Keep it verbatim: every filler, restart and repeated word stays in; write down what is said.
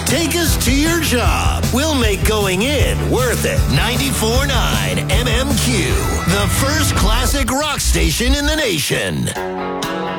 Take us to your job. We'll make going in worth it. ninety-four point nine M M Q, the first classic rock station in the nation.